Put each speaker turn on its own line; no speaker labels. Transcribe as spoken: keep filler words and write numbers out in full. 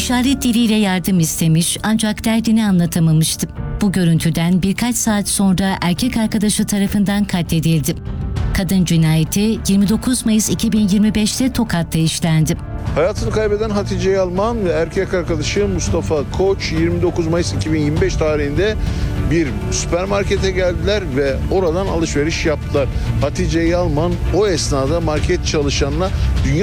İşaret diliyle yardım istemiş ancak derdini anlatamamıştı. Bu görüntüden birkaç saat sonra erkek arkadaşı tarafından katledildi. Kadın cinayeti yirmi dokuz Mayıs iki bin yirmi beş'te Tokat'ta işlendi.
Hayatını kaybeden Hatice Yalman ve erkek arkadaşı Mustafa Koç yirmi dokuz Mayıs iki bin yirmi beş tarihinde bir süpermarkete geldiler ve oradan alışveriş yaptılar. Hatice Yalman o esnada market çalışanına dünya